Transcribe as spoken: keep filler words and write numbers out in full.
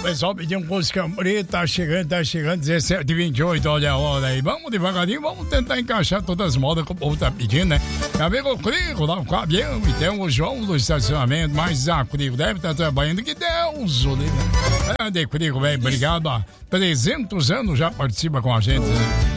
pessoal pediu música bonita, tá chegando, tá chegando, dezessete e vinte e oito, olha a hora aí. Vamos devagarinho, vamos tentar encaixar todas as modas que o povo tá pedindo, né? Já veio o Crico lá, o Cabião, e tem o João do estacionamento, mas a Crico deve estar trabalhando, que Deus o livre. Grande Crico, velho, obrigado, ó. trezentos anos já participa com a gente, né?